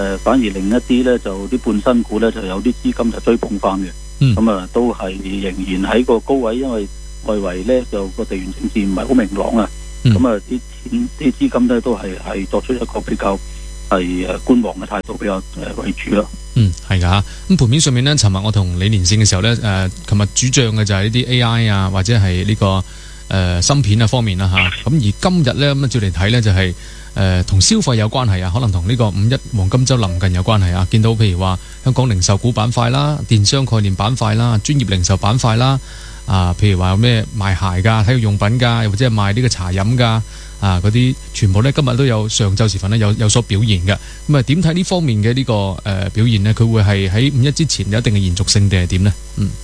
反而另一啲咧就啲半新股咧就有啲資金就追捧翻嘅。都係仍然喺個高位，因為外圍咧就個地緣政治唔係好明朗啊。啲資金咧都係作出一個比較係觀望嘅態度比較為主咯。 係㗎嚇。咁盤面上面咧，尋日我同你連線嘅時候咧，琴日主將嘅就係呢啲 AI 啊，或者係呢個芯片啊方面啦嚇。咁而今日咧咁照嚟睇咧就係同消費有關係啊，可能同呢個5·1黃金週臨近有關係啊。見到譬如話香港零售股板塊啦、電商概念板塊啦、專業零售板塊啦。譬如話有咩賣鞋㗎、體育用品㗎，又或者係賣呢個茶飲㗎，嗰啲全部咧今日都有上晝時分咧有所表現嘅。咁啊點睇呢方面嘅呢個表現呢？佢會係喺5·1之前有一定嘅延續性定係點呢？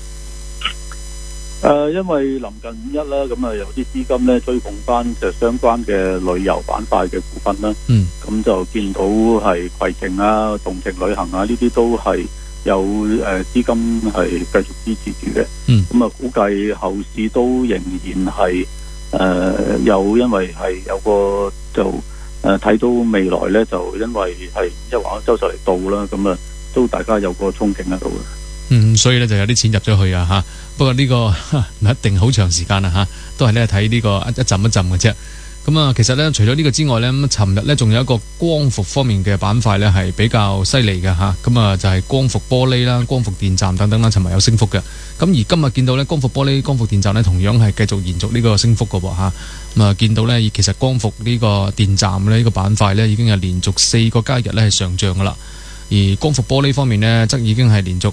因為臨近5·1啦，咁有啲資金咧追捧翻就相關嘅旅遊板塊嘅股份啦。咁就見到係攜程啊、同程旅行啊呢啲都係有資金係繼續支持住嘅。估計後市都仍然係因為係有個就睇到未來咧，就因為係5·1黃金週就嚟到啦，咁都大家有個憧憬喺度嘅。 所以咧就有啲錢入咗去啊嚇。不過呢個唔一定好長時間啊嚇，都係咧睇呢個一陣一陣嘅啫。咁其實咧除咗呢個之外咧，尋日咧仲有一個光伏方面嘅板塊咧係比較犀利嘅嚇。就係光伏玻璃啦、光伏電站等等啦，尋日有升幅嘅。咁而今日見到咧光伏玻璃、光伏電站咧同樣係繼續延續呢個升幅嘅喎嚇。見到咧其實光伏呢個電站咧呢個板塊咧已經係連續4個交易日咧係上漲嘅啦。而光伏玻璃方面呢，則已經係連續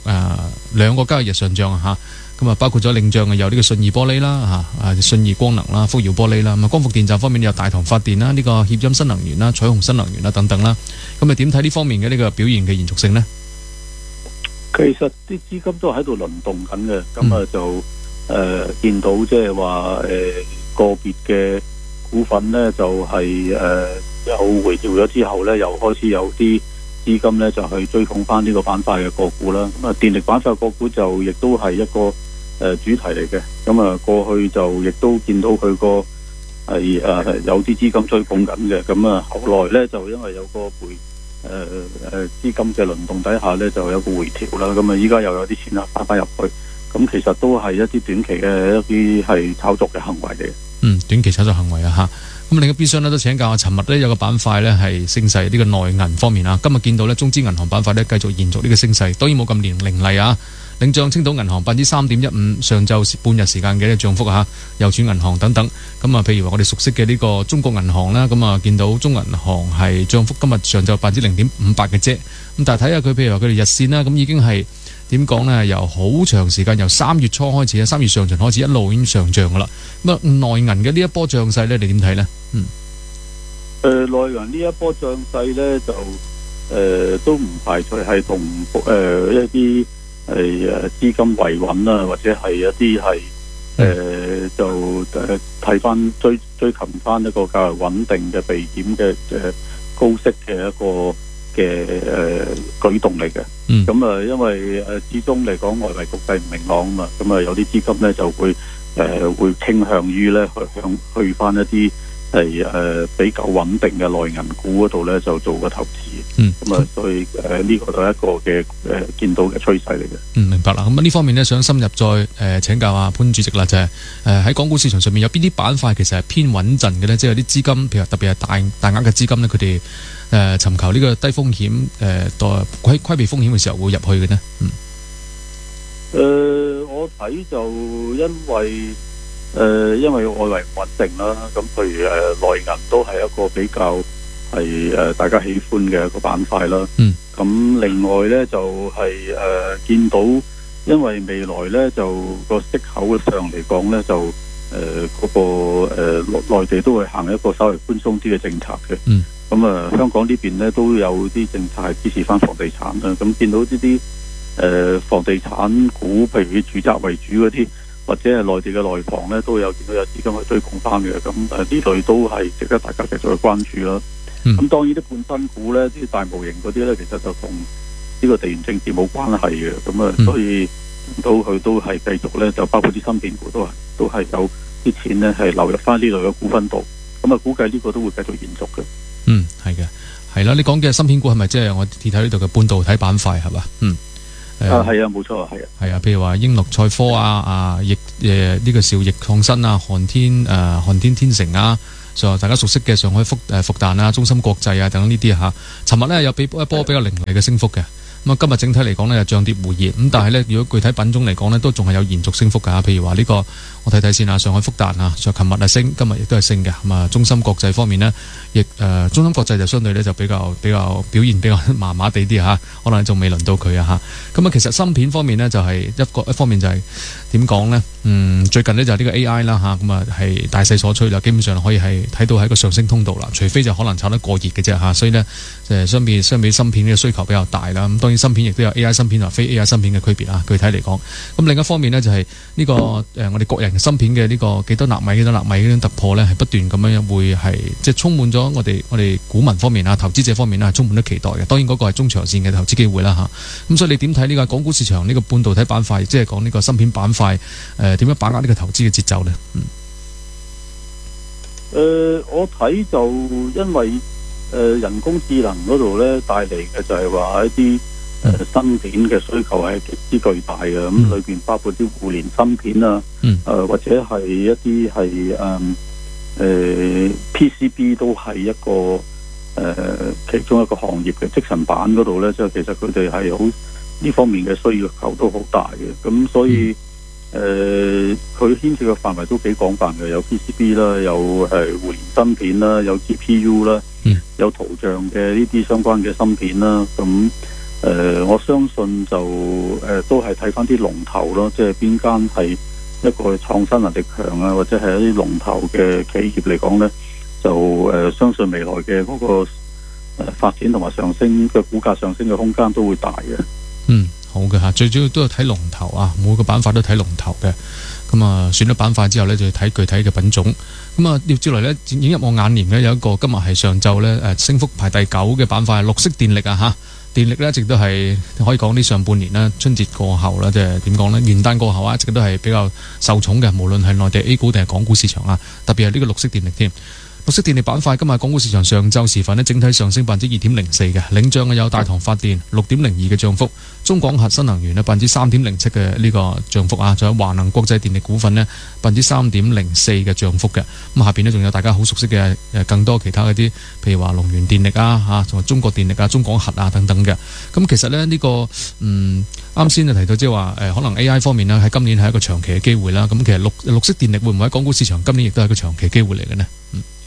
2個交易日上漲嚇。包括咗領漲有呢個信義玻璃啦信義光能啦、福耀玻璃啦。光伏電站方面有大唐發電啦、呢個協鑫新能源啦、彩虹新能源啦等等啦。咁點睇呢方面嘅呢個表現嘅延續性呢？ 其實啲資金都喺度輪動緊嘅，咁就見到即係話個別嘅股份呢，就係有回調咗之後呢，又開始有啲資金呢就去追捧翻呢個板塊嘅個股啦。電力板塊個股就亦都係一個主題嚟嘅。過去就亦都見到佢個係有啲資金追捧緊嘅。後來呢，就因為有個資金嘅輪動底下呢，就有個回調啦。依家又有啲錢翻入去。其實都係一啲短期嘅一啲係炒作嘅行為嚟嘅。 短期炒作行為啊嚇。咁另一邊廂咧都請教下，尋日咧有個板塊咧係升勢，呢個內銀方面啊，今日見到咧中資銀行板塊咧繼續延續呢個升勢，當然冇咁凌厲啊。領漲青島銀行3.15%，上晝半日時間嘅漲幅嚇，郵儲銀行等等。譬如話我哋熟悉嘅呢個中國銀行啦，見到中銀行係漲幅今日上晝0.58%嘅啫。但係睇下佢譬如話佢哋日線啦，已經係點講呢？由好長時間，由3月初開始啊，3月上旬開始一路已經上漲噶啦。內銀嘅呢一波漲勢呢，你點睇呢？ 內銀呢一波漲勢呢，就都唔排除係同一啲係資金維穩啦，或者係一啲係就睇翻追尋翻一個較為穩定嘅避險嘅高息嘅一個嘅舉動嚟嘅。因為始終嚟講外圍局勢唔明朗啊嘛，有啲資金咧就會傾向於咧去翻一啲係比較穩定嘅內銀股嗰度咧就做個投資。所以呢個都係一個嘅見到嘅趨勢嚟嘅。 明白啦。呢方面呢，想深入再請教下潘主席啦，就係喺港股市場上面有邊啲板塊其實係偏穩陣嘅呢？即係有啲資金，譬如特別係大額嘅資金呢，佢哋尋求呢個低風險規避風險嘅時候會入去嘅呢？ 我睇就因為外圍穩定啦，咁譬如內銀都係一個比較係大家喜歡嘅一個板塊啦。咁另外咧就係見到，因為未來咧就個息口上嚟講咧就嗰個內地都會行一個稍微寬鬆啲嘅政策嘅。香港呢邊咧都有啲政策係支持翻房地產啦。咁見到呢啲房地產股，譬如以住宅為主嗰啲，或者係內地嘅內房咧，都有見到有資金去追捧翻嘅。咁呢類都係值得大家繼續去關注啦。當然啲半新股咧，啲大模型嗰啲咧，其實就同呢個地緣政治冇關係嘅。所以佢都係繼續咧，就包括啲芯片股都係有啲錢咧係流入翻呢類嘅股份度。估計呢個都會繼續延續嘅。 係嘅。 係啦，你講嘅芯片股係咪即係我睇呢度嘅半導體板塊係嘛？ 係啊，冇錯，係啊， 譬如話英樂賽科啊，呢個兆易創新啊，航天天成啊，大家熟悉嘅上海復旦啊、中芯國際啊等等呢啲嚇。尋日咧有俾一波比較凌厲嘅升幅嘅。咁啊，今日整體嚟講呢，就漲跌互熱，咁但係呢，如果具體品種嚟講呢，都仲係有延續升幅㗎。譬如話呢個，我睇睇先啊，上海復旦啊，琴日係升，今日亦都係升嘅。咁啊，中芯國際方面呢，中芯國際就相對呢，就比較表現比較麻麻地啲嚇，可能仲未輪到佢啊嚇。咁啊，其實芯片方面呢，就係一方面就係點講呢？最近呢，就係呢個 AI 啦嚇，咁啊係大勢所趨啦，基本上可以係睇到係一個上升通道啦。除非就可能炒得過熱嘅啫嚇，所以呢，相比芯片嘅需求比較大啦。咁當然芯片亦都有 AI 芯片同非 AI 芯片嘅區別啊。具體嚟講，咁另一方面呢，就係呢個我哋國人芯片嘅呢個幾多納米嗰種突破呢，係不斷咁樣會係即係充滿咗我哋股民方面啊、投資者方面啊，係充滿咗期待嘅。當然嗰個係中長線嘅投資機會啦嚇。咁所以你點睇呢個港股市場呢個半導體板塊，即係講呢個芯片板塊點樣把握呢個投資嘅節奏呢？ 我睇就因為人工智能嗰度咧帶嚟嘅就係話一啲芯片嘅需求係極之巨大嘅，咁裏邊包括啲互聯芯片啊，或者係一啲係PCB 都係一個其中一個行業嘅積層板嗰度咧，即係其實佢哋係好呢方面嘅需求都好大嘅，咁所以佢牽涉嘅範圍都幾廣泛嘅，有 PCB 啦，有互聯芯片啦，有 GPU 啦，有圖像嘅呢啲相關嘅芯片啦，咁我相信就都係睇翻啲龍頭咯，即係邊間係一個創新能力強啊，或者係一啲龍頭嘅企業嚟講咧，就相信未來嘅嗰個發展同埋上升嘅股價上升嘅空間都會大嘅。 好嘅嚇，最主要都係睇龍頭啊，每個板塊都睇龍頭嘅。咁啊，選咗板塊之後呢，就要睇具體嘅品種。咁啊，接住嚟呢，映入我眼簾嘅有一個今日係上晝呢，升幅排第9嘅板塊，綠色電力啊嚇。電力呢，一直都係可以講呢上半年啦，春節過後啦，即係點講呢？元旦過後啊，一直都係比較受寵嘅，無論係內地 A 股定係港股市場啊，特別係呢個綠色電力添。綠色電力板塊今日港股市場上晝時分呢，整體上升2.04%嘅，領漲嘅有大唐發電6.02%嘅漲幅，中廣核新能源呢3.07%嘅呢個漲幅啊，仲有華能國際電力股份呢3.04%嘅漲幅嘅。咁下邊呢，仲有大家好熟悉嘅更多其他嗰啲，譬如話龍源電力啊嚇，同埋中國電力啊、中廣核啊等等嘅。咁其實呢，呢個啱先就提到即係話可能 AI 方面呢，喺今年係一個長期嘅機會啦。咁其實綠色電力會唔會喺港股市場今年亦都係一個長期機會嚟嘅呢？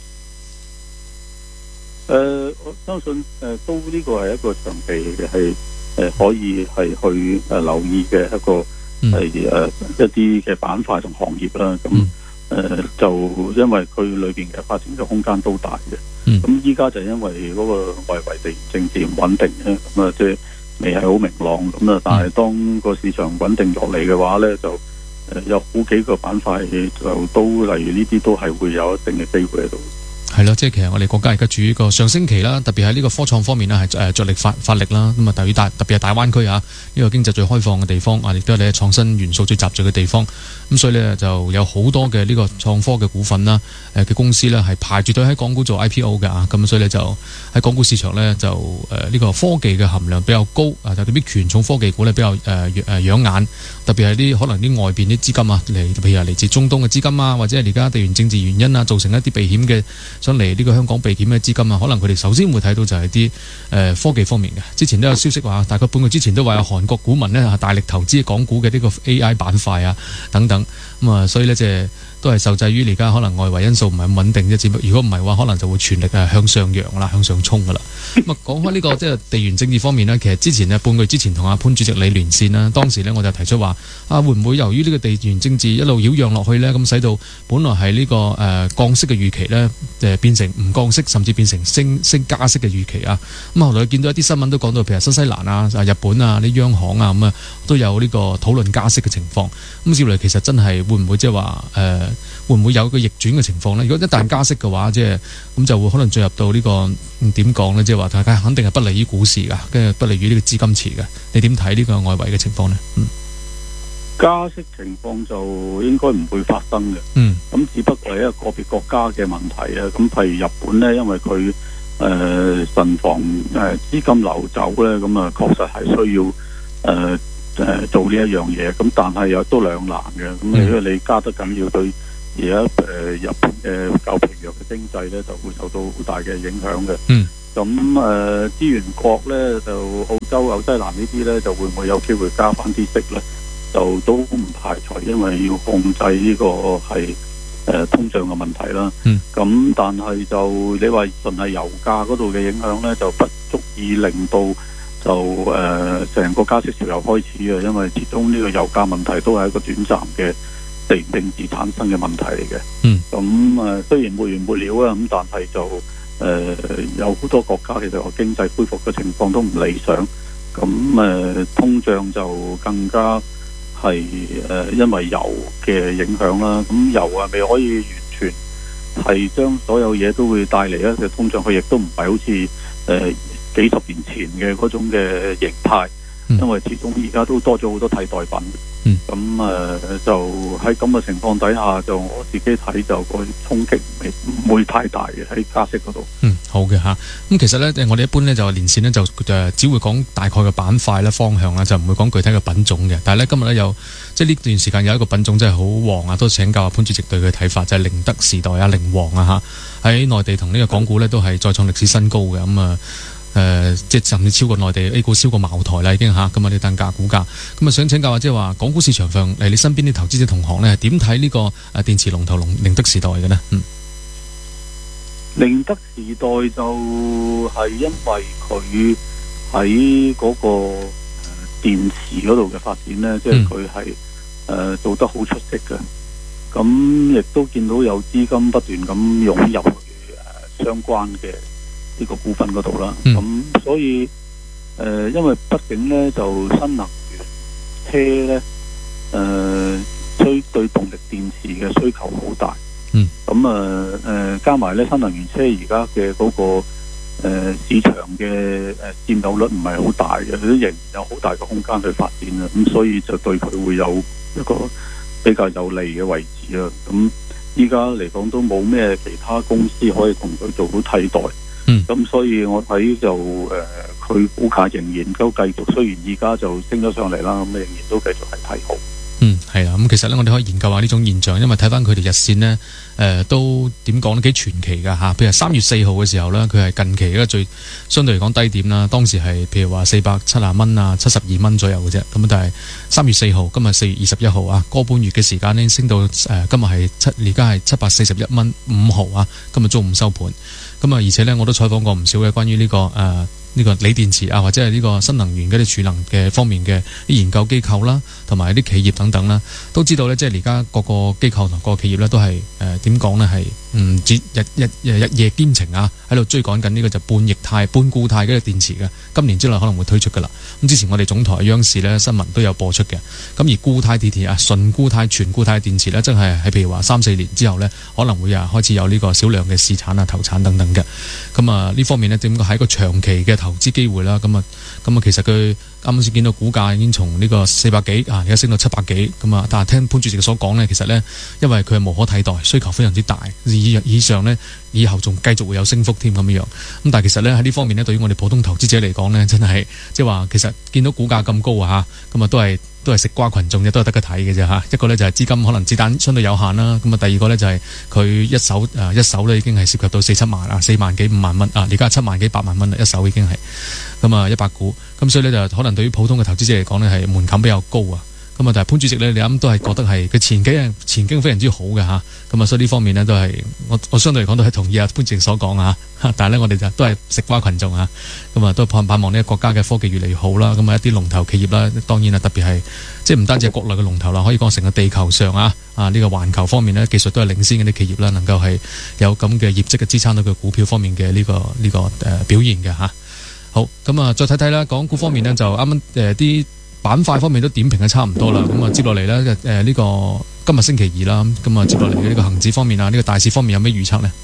我相信都呢個係一個長期嘅係可以係去留意嘅一個係一啲嘅板塊同行業啦。咁就因為佢裏邊嘅發展嘅空間都大嘅。咁依家就因為嗰個外圍地政治唔穩定咧，咁啊即係未係好明朗咁啊。但係當個市場穩定落嚟嘅話咧，就有好幾個板塊就都例如呢啲都係會有一定嘅機會喺度。 係咯，即係其實我哋國家而家處於一個上升期啦，特別喺呢個科創方面呢，係着力發力啦。咁啊，特別係大灣區啊，呢個經濟最開放嘅地方啊，亦都係你創新元素最集聚嘅地方。咁所以呢，就有好多嘅呢個創科嘅股份啦，嘅公司呢，係排住隊喺港股做 IPO 嘅啊。咁所以呢，就喺港股市場呢，就呢個科技嘅含量比較高啊，就啲權重科技股呢，比較養眼。特別係啲可能啲外邊啲資金啊，譬如嚟自中東嘅資金啊，或者係而家地緣政治原因啊，造成一啲避險嘅想嚟呢個香港避險嘅資金啊，可能佢哋首先會睇到就係啲科技方面嘅。之前都有消息話，大概半個月之前都話有韓國股民呢，大力投資港股嘅呢個 AI 板塊啊等等。咁啊，所以呢，即係都係受制於而家可能外圍因素唔係咁穩定啫。只不過如果唔係話，可能就會全力向上揚啦，向上衝噶啦。咁啊，講開呢個即係地緣政治方面呢，其實之前呢，半個月之前同阿潘主席你連線啦，當時呢，我就提出話會唔會由於呢個地緣政治一路擾攘落去呢，咁使到本來係呢個降息嘅預期呢，變成唔降息，甚至變成升加息嘅預期啊。咁後來見到一啲新聞都講到，譬如新西蘭啊、日本啊啲央行啊咁啊，都有呢個討論加息嘅情況。咁接嚟其實真係會唔會即係話會唔會有一個逆轉嘅情況呢？如果一旦加息嘅話，即係咁就會可能進入到呢個點講呢？即係話大家肯定係不利於股市㗎，跟住不利於呢個資金池嘅。你點睇呢個外圍嘅情況呢？ 加息情況就應該唔會發生嘅。咁只不過係一個個別國家嘅問題啊。咁譬如日本呢，因為佢慎防資金流走咧，咁啊確實係需要做呢一樣嘢。咁但係又都兩難嘅。咁因為你加得緊要，對而家日本嘅較疲弱嘅經濟咧，就會受到好大嘅影響嘅。咁資源國咧，就澳洲、紐西蘭呢啲咧，就會唔會有機會加翻啲息咧？就都唔排除，因為要控制呢個係通脹嘅問題啦。咁但係就你話純係油價嗰度嘅影響咧，就不足以令到就成個加息潮又開始啊。因為始終呢個油價問題都係一個短暫嘅地緣政治產生嘅問題嚟嘅。咁雖然沒完沒了啊，咁但係就有好多國家其實個經濟恢復嘅情況都唔理想。咁通脹就更加係因為油嘅影響啦。咁油未可以完全係將所有嘢都會帶嚟一個通脹，佢亦都唔係好似幾十年前嘅嗰種嘅形態。因為始終而家都多咗好多替代品。咁就喺咁嘅情況底下，就我自己睇就個衝擊唔會太大嘅喺加息嗰度。 好嘅嚇。咁其實咧，我哋一般咧就連線咧就只會講大概嘅板塊咧方向啦，就唔會講具體嘅品種嘅。但係咧今日咧有即係呢段時間有一個品種真係好旺啊，都請教阿潘主席對佢嘅睇法，就係寧德時代啊、寧王啊嚇，喺內地同呢個港股咧都係再創歷史新高嘅。咁即係甚至超過內地 A 股，超過茅台啦已經嚇。咁啊，啲單價股價咁啊，想請教下即係話港股市場上你身邊啲投資者同行咧係點睇呢個電池龍頭寧德時代嘅呢？ 寧德時代就係因為佢喺嗰個電池嗰度嘅發展呢，即係佢係做得好出色嘅。咁亦都見到有資金不斷咁湧入去相關嘅呢個股份嗰度啦。咁所以因為畢竟呢，就新能源車呢，對動力電池嘅需求好大。咁加埋咧新能源車而家嘅嗰個市場嘅佔有率唔係好大嘅，佢都仍然有好大嘅空間去發展啊。咁所以就對佢會有一個比較有利嘅位置啊。咁依家嚟講都冇咩其他公司可以同佢做到替代。咁所以我睇就佢股價仍然都繼續，雖然而家就升咗上嚟啦，咁仍然都繼續係睇好。 係啦，咁其實咧，我哋可以研究下呢種現象，因為睇翻佢哋日線呢，都點講呢？幾傳奇噶嚇。譬如3月4號嘅時候呢，佢係近期嘅最相對嚟講低點啦。當時係譬如話470蚊啊，72蚊左右嘅啫。咁但係3月4號，今日4月21號啊，個半月嘅時間呢，升到今日係而家係741蚊5毫啊。今日中午收盤。咁而且呢，我都採訪過唔少嘅關於呢個呢個鋰電池啊，或者係呢個新能源嗰啲儲能嘅方面嘅啲研究機構啦，同埋啲企業等等啦，都知道咧，即係而家各個機構同各個企業咧都係點講咧，係唔止日夜兼程啊，喺度追趕緊呢個就半液態、半固態嗰個電池嘅，今年之內可能會推出噶啦。咁之前我哋總台央視咧新聞都有播出嘅。咁而固態電池啊，純固態、全固態電池咧，真係喺譬如話3-4年之後咧，可能會開始有呢個少量嘅試產啊、投產等等嘅。咁啊呢方面咧，點講係一個長期嘅投資機會啦。咁啊，其實佢啱啱先見到股價已經從呢個400幾啊，而家升到700幾咁啊。但係聽潘主席所講呢，其實呢，因為佢係無可替代，需求非常之大，以上呢，以後仲繼續會有升幅添咁樣。咁但係其實呢，喺呢方面呢，對於我哋普通投資者嚟講呢，真係即係話其實見到股價咁高啊嚇，咁啊都係食瓜群眾嘅，都係得個睇嘅啫嚇。一個呢就係資金可能子彈相對有限啦，咁啊第二個呢就係佢一手呢已經係涉及到4-7萬啊，4萬幾5萬蚊啊，而家7萬幾8萬蚊啦，一手已經係咁啊100股，咁所以呢，就可能對於普通嘅投資者嚟講呢，係門檻比較高啊。咁啊，但係潘主席呢，你啱都係覺得係佢前景非常之好嘅嚇，咁啊，所以呢方面呢，都係我相對嚟講都係同意潘主席所講啊。但係呢，我哋就都係食瓜群眾啊，咁啊，都盼望呢個國家嘅科技越嚟越好啦。咁啊，一啲龍頭企業啦，當然啊，特別係即係唔單止係國內嘅龍頭啦，可以講成個地球上呢個環球方面呢，技術都係領先嗰啲企業啦，能夠係有咁嘅業績嘅支撐到佢股票方面嘅呢個表現嘅嚇。好，咁啊，再睇睇啦，港股方面呢，就啱啱啲板塊方面都點評得差唔多啦，咁啊接落嚟呢，呢個今日星期2啦，咁啊接落嚟嘅呢個恒指方面啊，呢個大市方面有咩預測呢？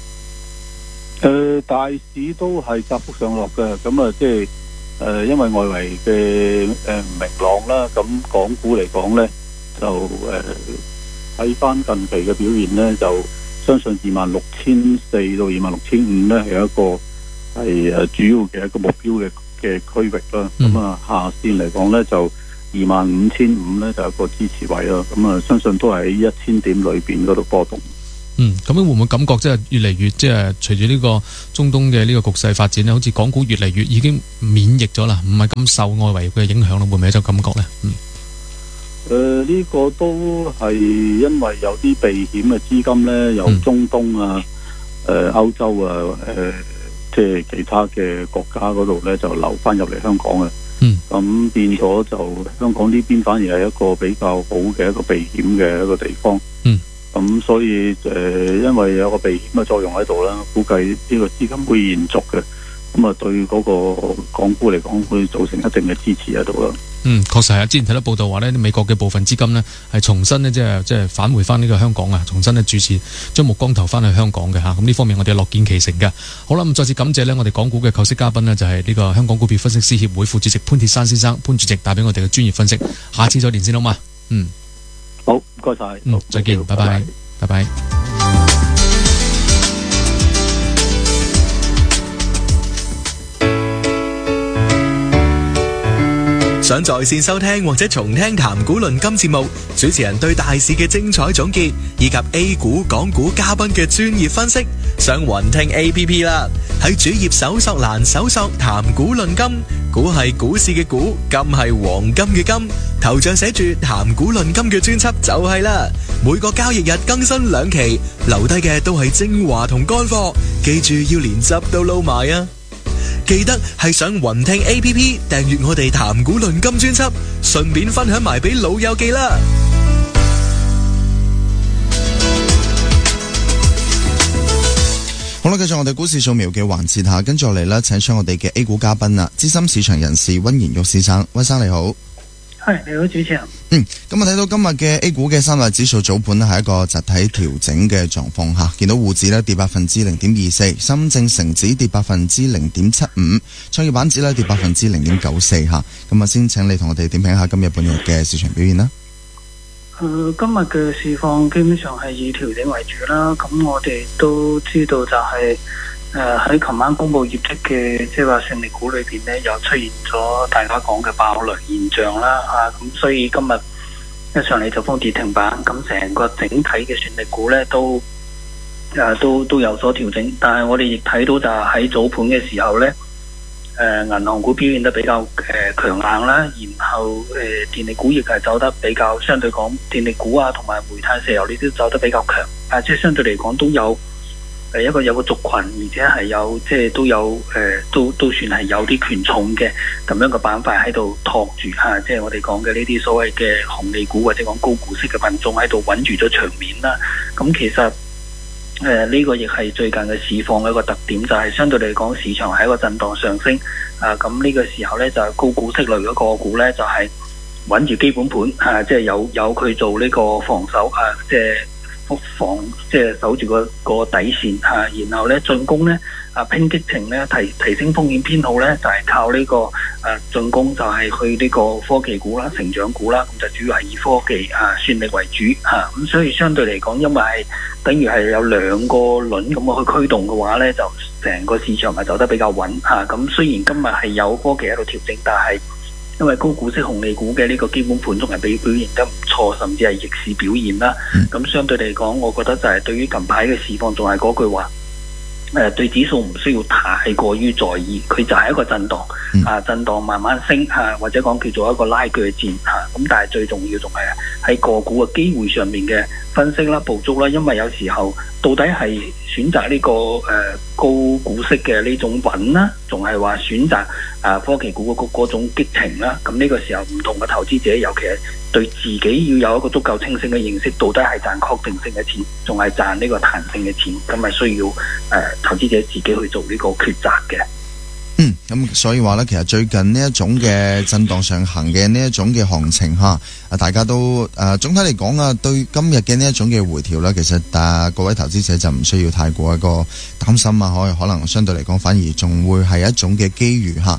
大市都係窄幅上落嘅，咁啊即係因為外圍嘅唔明朗啦，咁港股嚟講呢，就睇翻近期嘅表現呢，就相信26,400到26,500呢係一個係主要嘅一個目標嘅區域啦。咁啊下線嚟講咧就25,500咧就有一個支持位啦。咁啊相信都係喺1000點裏邊嗰度波動。 咁樣會唔會感覺即係越嚟越即係隨住呢個中東嘅呢個局勢發展咧，好似港股越嚟越已經免疫咗啦，唔係咁受外圍嘅影響咯，會唔會有種感覺咧？ 呢個都係因為有啲避險嘅資金咧，由中東啊、歐洲啊、即係其他嘅國家嗰度咧，就流翻入嚟香港嘅。咁變咗就香港呢邊反而係一個比較好嘅一個避險嘅一個地方。咁所以因為有個避險嘅作用喺度啦，估計呢個資金會延續嘅。咁啊，對嗰個港股嚟講，會造成一定嘅支持喺度啦。 確實係啊！之前睇到報道話呢，美國嘅部分資金呢係重新呢，即係返回翻呢個香港啊，重新呢注視將目光投翻去香港嘅嚇。咁呢方面我哋樂見其成嘅。好啦，咁再次感謝呢，我哋港股嘅構思嘉賓呢，就係呢個香港股票分析師協會副主席潘鐵珊先生，潘主席帶俾我哋嘅專業分析。下次再連線好嘛？ 好，唔該晒。 再見，拜拜，拜拜。 想在線收聽或者重聽談股論金節目，主持人對大市嘅精彩總結，以及 A 股、港股嘉賓嘅專業分析，上雲聽 APP 啦。喺主頁搜索欄搜索談股論金，股係股市嘅股，金係黃金嘅金，頭像寫住談股論金嘅專輯就係啦。每個交易日更新2期，留低嘅都係精華同乾貨，記住要連汁都撈埋啊！記得係上雲聽 APP 訂閱我哋談股論金專輯，順便分享埋俾老友記啦。 好啦，繼續我哋股市掃描嘅環節下，跟住落嚟呢，請出我哋嘅 A 股嘉賓啦，資深市場人士溫賢玉先生，溫生你好。 係，你好，主持人。 咁啊睇到今日嘅 A 股嘅三大指數早盤呢係一個集體調整嘅狀況下，見到滬指呢跌0.24%，深證成指跌0.75%，創業板指呢跌0.94%吓。咁啊，先請你同我哋點評下今日半日嘅市場表現啦。 今日嘅市況基本上係以調整為主啦。咁我哋都知道就係喺琴晚公布業績嘅，即係話勝利股裏邊呢，又出現咗大家講嘅爆雷現象啦。咁所以今日一上嚟就封跌停板，咁成個整體嘅勝利股呢都有所調整。但係我哋亦睇到就係喺早盤嘅時候呢，銀行股表現得比較強硬啦，然後電力股亦係走得比較相對講，電力股啊同埋煤炭石油呢啲走得比較強。即係相對嚟講都有有個族群，而且係有即係都有都算係有啲權重嘅咁樣嘅板塊喺度托住嚇，即係我哋講嘅呢啲所謂嘅紅利股或者講高股息嘅品種喺度穩住咗場面啦。咁其實呢個亦係最近嘅市況嘅一個特點，就係相對嚟講市場係一個震盪上升咁呢個時候呢，就係高股息類嘅個股呢，就係穩住基本盤即係有佢做呢個防守即係守住個底線然後咧進攻咧拼激情咧提升風險偏好咧，就係靠呢個進攻，就係去呢個科技股啦、成長股啦，咁就主要係以科技算力為主咁所以相對嚟講，因為係等於係有兩個輪咁去驅動嘅話咧，就成個市場係走得比較穩咁雖然今日係有科技喺度調整，但係因為高股息紅利股嘅呢個基本盤仲係表現得唔錯，甚至係逆市表現啦。咁相對嚟講，我覺得就係對於近排嘅市況，仲係嗰句話，對指數唔需要太過於在意，佢就係一個震盪震盪慢慢升或者講叫做一個拉鋸戰咁但係最重要仲係喺個股嘅機會上面嘅分析啦、捕捉啦，因為有時候到底係選擇呢個高股息嘅呢種穩啦，仲係話選擇科技股嗰種激情啦。咁呢個時候唔同嘅投資者，尤其係對自己要有一個足夠清醒嘅認識，到底係賺確定性嘅錢，仲係賺呢個彈性嘅錢，咁係需要投資者自己去做呢個抉擇嘅。 咁所以話呢，其實最近呢一種嘅震盪上行嘅呢一種嘅行情大家都總體嚟講對今日嘅呢一種嘅回調呢，其實各位投資者就唔需要太過一個擔心可能相對嚟講反而仲會係一種嘅機遇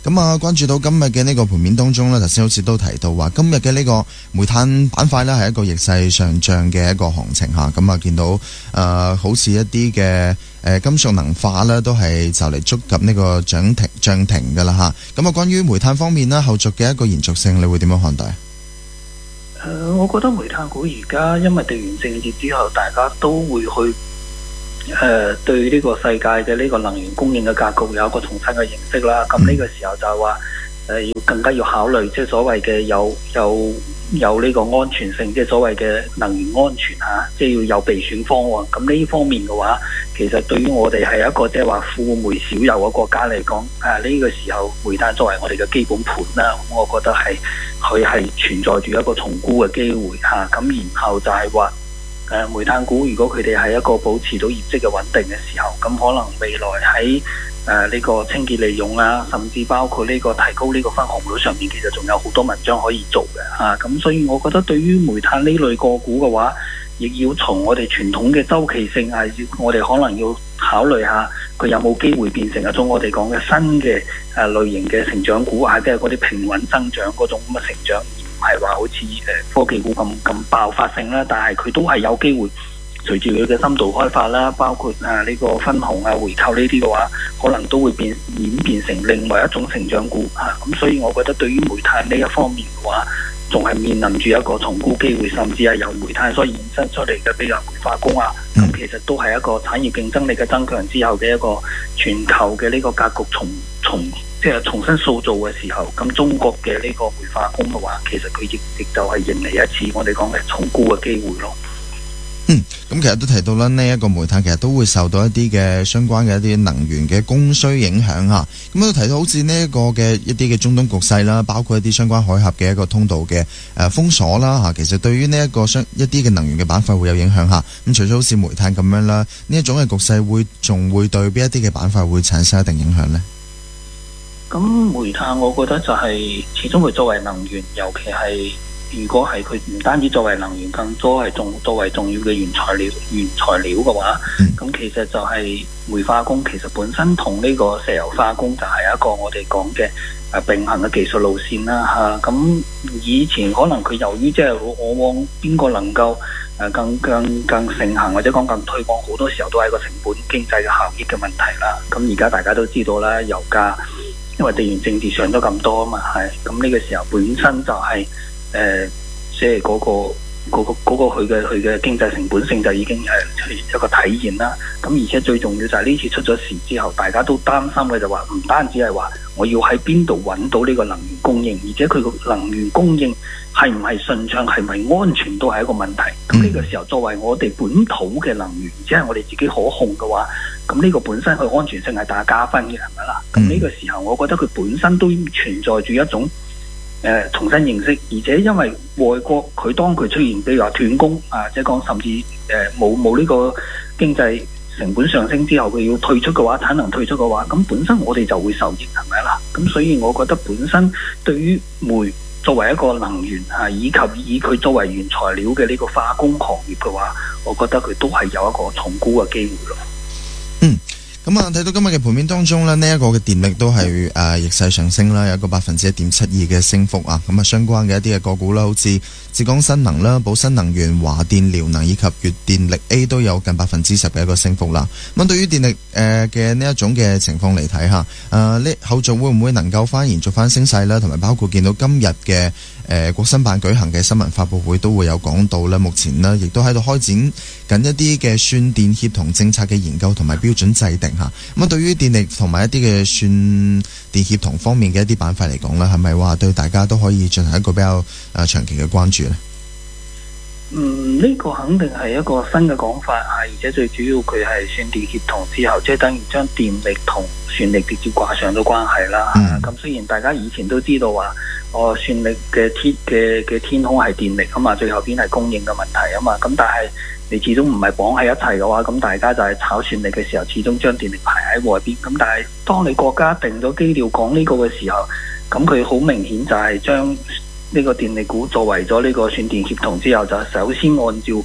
咁啊，關注到今日嘅呢個盤面當中呢，頭先好似都提到話，今日嘅呢個煤炭板塊呢係一個逆勢上漲嘅一個行情嚇。咁啊，見到好似一啲嘅金屬能化呢都係就嚟觸及呢個漲停㗎啦嚇。咁啊，關於煤炭方面呢，後續嘅一個延續性，你會點樣看待？ 我覺得煤炭股而家因為地緣政治之後，大家都會去對呢個世界嘅呢個能源供應嘅格局有一個重新嘅認識啦。咁呢個時候就係話要更加要考慮，即係所謂嘅有呢個安全性，即係所謂嘅能源安全嚇，即係要有備選方案。咁呢方面嘅話，其實對於我哋係一個即係話富煤少油嘅國家嚟講，呢個時候煤炭作為我哋嘅基本盤啦，咁我覺得佢係存在住一個重估嘅機會嚇。咁然後就係話煤炭股，如果佢哋係一個保持到業績嘅穩定嘅時候，咁可能未來喺呢個清潔利用啊，甚至包括呢個提高呢個分紅率上面，其實仲有好多文章可以做嘅嚇。咁所以我覺得對於煤炭呢類個股嘅話，亦要從我哋傳統嘅周期性我哋可能要考慮下佢有冇機會變成一種我哋講嘅新嘅類型嘅成長股啊，即係嗰啲平穩增長嗰種咁嘅成長，而唔係話好似科技股咁爆發性啦。但係佢都係有機會隨住佢嘅深度開發啦，包括呢個分紅回購呢啲嘅話，可能都會演變成另外一種成長股嚇。咁所以我覺得對於煤炭呢一方面嘅話，仲係面臨住一個重估機會，甚至係由煤炭所衍生出嚟嘅，比如煤化工啊，咁其實都係一個產業競爭力嘅增強之後嘅一個全球嘅呢個格局即係重新塑造嘅時候，咁中國嘅呢個煤化工嘅話，其實佢亦就係迎嚟一次我哋講嘅重估嘅機會咯。 咁其實都提到啦，呢一個煤炭其實都會受到一啲嘅相關嘅一啲能源嘅供需影響嚇。咁都提到好似呢一個嘅一啲嘅中東局勢啦，包括一啲相關海峽嘅一個通道嘅封鎖啦嚇。其實對於呢一個一啲嘅能源嘅板塊會有影響嚇。咁除咗好似煤炭咁樣啦，呢一種嘅局勢仲會對邊一啲嘅板塊會產生一定影響呢？ 咁煤炭我覺得就係始終佢作為能源，尤其係如果係佢唔單止作為能源，更多係作為重要嘅原材料嘅話，咁其實就係煤化工其實本身同呢個石油化工就係一個我哋講嘅並行嘅技術路線啦嚇。咁以前可能佢由於即係我往邊個能夠更盛行或者講更推廣，好多時候都係一個成本經濟嘅效益嘅問題啦。咁而家大家都知道啦，油價因為地緣政治上咗咁多啊嘛，係咁呢個時候本身就係即係嗰個佢嘅經濟成本性就已經係一個體現啦。咁而且最重要就係呢次出咗事之後，大家都擔心嘅就話唔單止係話我要喺邊度揾到呢個能源供應，而且佢個能源供應係唔係順暢，係咪安全都係一個問題。咁呢個時候作為我哋本土嘅能源，而且係我哋自己可控嘅話，咁呢個本身佢安全性係大加分嘅，係咪啦？咁呢個時候我覺得佢本身都存在住一種重新認識，而且因為外國佢當佢出現比如話斷供即係講甚至冇呢個經濟成本上升之後，佢要退出嘅話，產能退出嘅話，咁本身我哋就會受益，係咪啦？咁所以我覺得本身對於煤作為一個能源以及以佢作為原材料嘅呢個化工行業嘅話，我覺得佢都係有一個重估嘅機會咯。 咁啊，睇到今日嘅盤面當中呢，呢一個嘅電力都係逆勢上升啦，有一個1.72%嘅升幅啊。咁啊，相關嘅一啲嘅個股啦，好似浙江新能啦、寶新能源、華電遼能以及粵電力 A 都有近10%嘅一個升幅啦。咁對於電力嘅呢一種嘅情況嚟睇下，呢後續會唔會能夠延續翻升勢啦？同埋包括見到今日嘅國新辦舉行嘅新聞發佈會都會有講到啦。目前呢亦都喺度開展緊一啲嘅算電協同政策嘅研究同埋標準制定嚇。咁對於電力同埋一啲嘅算電協同方面嘅一啲板塊嚟講咧，係咪話對大家都可以進行一個比較長期嘅關注呢？ 呢個肯定係一個新嘅講法而且最主要佢係算電協同之後，即係等於將電力同算力直接掛上咗關係啦。咁雖然大家以前都知道話，算力嘅天空係電力啊嘛，最後邊係供應嘅問題啊嘛，咁但係你始終唔係綁喺一齊嘅話，咁大家就係炒算力嘅時候，始終將電力排喺外邊。咁但係當你國家定咗基調講呢個嘅時候，咁佢好明顯就係將呢個電力股作為咗呢個算電協同之後，就首先按照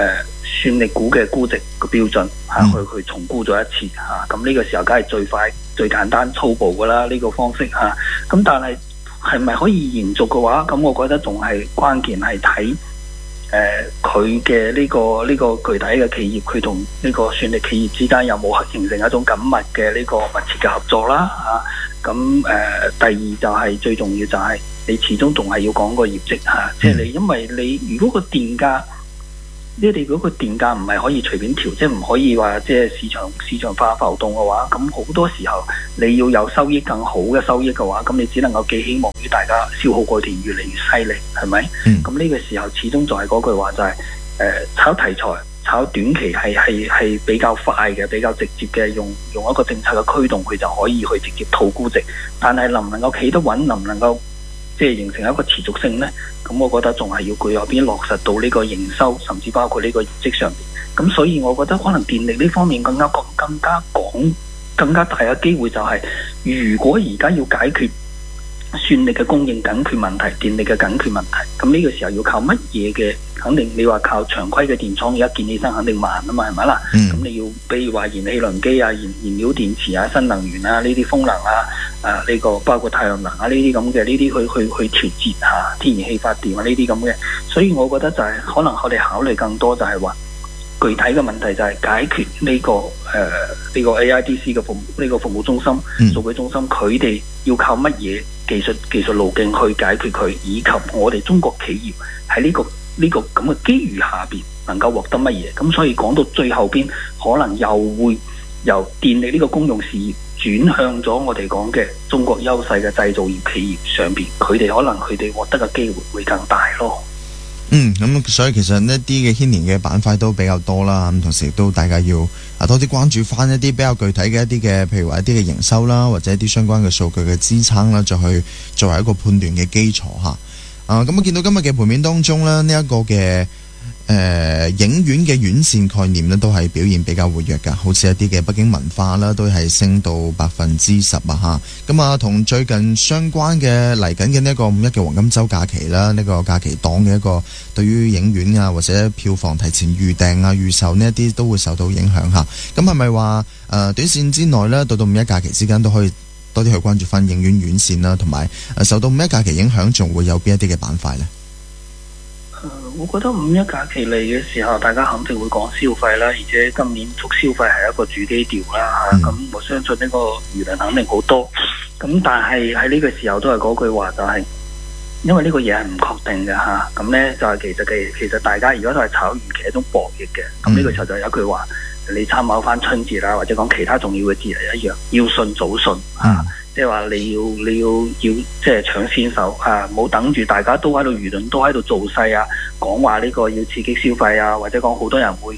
算力股嘅估值嘅標準去重估咗一次咁呢個時候梗係最快最簡單粗暴噶啦呢個方式嚇。咁但係咪可以延續嘅話，咁我覺得仲係關鍵係睇佢嘅呢個具體嘅企業，佢同呢個算力企業之間有冇形成一種緊密嘅呢個密切嘅合作啦嚇。咁第二就係最重要就係你始終仲係要講個業績嚇，即係你因為你如果個電價你如果個電價唔係可以隨便調，即係唔可以話即係市場化浮動嘅話，咁好多時候你要有收益更好嘅收益嘅話，咁你只能夠寄希望於大家消耗過電越嚟越犀利，係咪？咁呢個時候始終就係嗰句話就係炒題材、炒短期係比較快嘅、比較直接嘅，用一個政策嘅驅動，佢就可以去直接套估值。但係能唔能夠企得穩，能唔能夠即係形成一個持續性呢？咁我覺得仲係要佢有邊落實到呢個營收，甚至包括呢個業績上面。咁所以我覺得可能電力呢方面更加大嘅機會就係，如果而家要解決算力嘅供應緊缺問題、電力嘅緊缺問題，咁呢個時候要靠乜嘢嘅？肯定你話靠常規嘅電廠，而家建起身肯定慢啊嘛，係咪啦？咁你要比如話燃氣輪機啊、燃料電池啊、新能源啊呢啲風能啊、呢個包括太陽能啊呢啲咁嘅呢啲去調節下天然氣發電啊呢啲咁嘅，所以我覺得就係可能我哋考慮更多就係話具體嘅問題就係解決呢個 AIDC 嘅呢個服務中心、數據中心，佢哋要靠乜嘢技術路徑去解決佢，以及我哋中國企業喺呢個咁嘅機遇下邊能夠獲得乜嘢。咁所以講到最後邊，可能又會由電力呢個公用事業轉向咗我哋講嘅中國優勢嘅製造業企業上邊，佢哋獲得嘅機會會更大咯。 咁所以其實呢啲嘅牽連嘅板塊都比較多啦，咁同時亦都大家要多啲關注翻一啲比較具體嘅一啲嘅，譬如話一啲嘅營收啦，或者一啲相關嘅數據嘅支撐啦，就去作為一個判斷嘅基礎嚇。咁我見到今日嘅盤面當中呢，呢一個嘅影院嘅院線概念呢，都係表現比較活躍㗎，好似一啲嘅北京文化啦，都係升到10%啊嚇。咁同最近相關嘅嚟緊嘅呢一個5一嘅黃金週假期啦，呢個假期檔嘅一個對於影院啊或者票房提前預訂啊預售呢一啲都會受到影響嚇。咁係咪話短線之內呢，到5一假期之間都可以多啲去關注翻影院院線啦，同埋受到5一假期影響，仲會有邊一啲嘅板塊呢？ 我覺得5一假期嚟嘅時候，大家肯定會講消費啦，而且今年促消費係一個主基調啦嚇。咁我相信呢個輿論肯定好多。咁但係喺呢個時候都係嗰句話，就係因為呢個嘢係唔確定嘅嚇。咁呢就係其實大家而家都係炒預期一種博弈嘅。咁呢個時候就有一句話，你參考翻春節啦，或者講其他重要嘅節日一樣，要信早信嚇。即係話你要即係搶先手啊！冇等住大家都喺度輿論都喺度造勢啊，講話呢個要刺激消費啊，或者講好多人會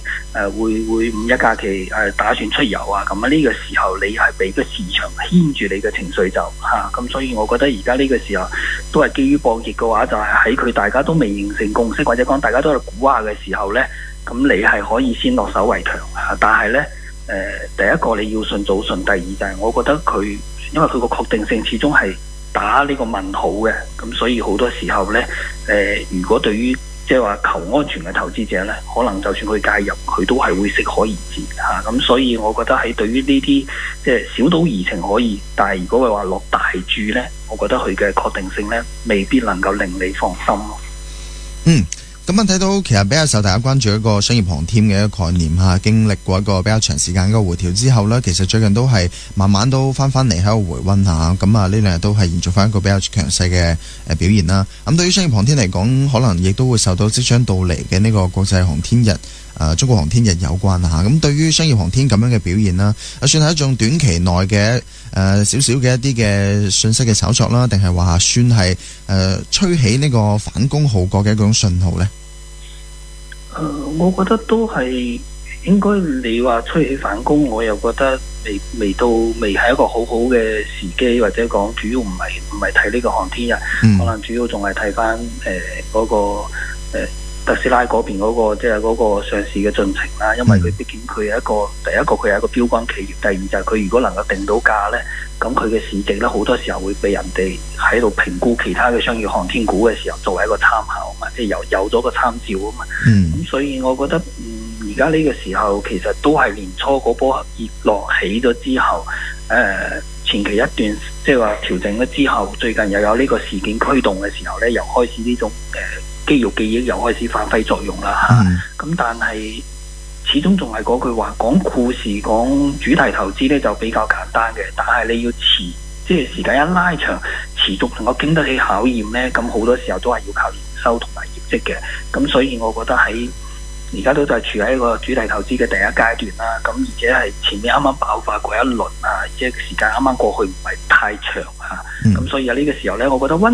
5一假期打算出遊啊，咁呢個時候你係俾個市場牽住你嘅情緒就咁，所以我覺得而家呢個時候都係基於博弈嘅話，就係喺佢大家都未形成共識，或者講大家都喺度估下嘅時候呢，咁你係可以先落手為強但係呢，第一個你要信早信，第二就係我覺得佢。因為佢個確定性始終係打呢個問號嘅，咁所以好多時候呢，如果對於即係話求安全嘅投資者呢，可能就算佢介入，佢都係會適可而止嚇。咁所以我覺得喺對於呢啲即係小賭怡情可以，但係如果係話落大注呢，我覺得佢嘅確定性呢，未必能夠令你放心咯。 咁睇到其實比較受大家關注一個商業航天嘅一個概念嚇，經歷過一個比較長時間嘅回調之後呢，其實最近都係慢慢都翻嚟喺度回溫下，咁呢兩日都係延續翻一個比較強勢嘅表現啦。咁對於商業航天嚟講，可能亦都會受到即將到嚟嘅呢個國際航天日、中國航天日有關嚇。咁對於商業航天咁樣嘅表現啦，算係一種短期內嘅少少嘅一啲嘅信息嘅炒作啦，定係話算係吹起呢個反攻號角嘅一種信號呢？ 我覺得都係應該，你話吹起反攻，我又覺得未係一個好好嘅時機，或者講主要唔係睇呢個航天日，可能主要仲係睇翻嗰個特斯拉嗰邊嗰個即係嗰個上市嘅進程啦。因為佢畢竟佢係第一個佢係一個標杆企業，第二就係佢如果能夠定到價呢，咁佢嘅市值呢，好多時候會被人哋喺度評估其他嘅商業航天股嘅時候作為一個參考嘛，即係有咗個參照啊嘛。咁所以我覺得而家呢個時候其實都係年初嗰波熱落起咗之後， 前期一段即係話調整咗之後，最近又有呢個事件驅動嘅時候咧，又開始呢種肌肉記憶又開始發揮作用啦嚇。咁但係始終仲係嗰句話，講故事講主題投資咧就比較簡單嘅，但係你要即係時間一拉長，持續能夠經得起考驗咧，咁好多時候都係要靠營收同埋業績嘅。咁所以我覺得喺而家都就係處喺一個主題投資嘅第一階段啦。咁而且係前面啱啱爆發過一輪啊，而且時間啱啱過去唔係太長嚇。咁所以喺呢個時候咧，我覺得